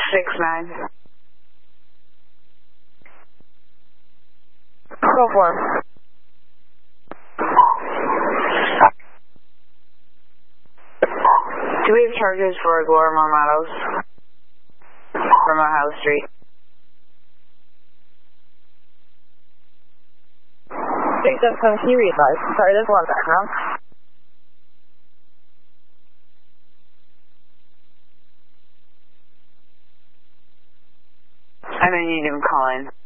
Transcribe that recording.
6-9. Go for him. Do we have charges for Gloria Marmatos from Ohio Street? 677, can you read those? Sorry, there's a lot of background. I may need him call in.